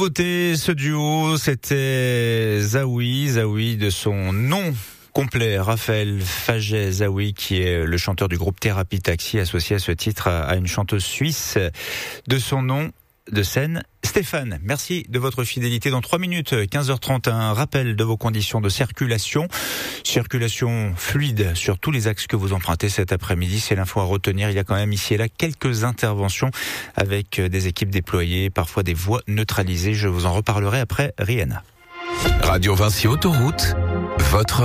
nouveauté, ce duo, c'était Zaoui de son nom complet, Raphaël Faget-Zaoui, qui est le chanteur du groupe Thérapie Taxi, associé à ce titre à une chanteuse suisse de son nom de scène, Stéphane. Merci de votre fidélité. Dans 3 minutes, 15h30, un rappel de vos conditions de circulation. Circulation fluide sur tous les axes que vous empruntez cet après-midi. C'est l'info à retenir. Il y a quand même ici et là quelques interventions avec des équipes déployées, parfois des voies neutralisées. Je vous en reparlerai après Rihanna. Radio Vinci Autoroute, votre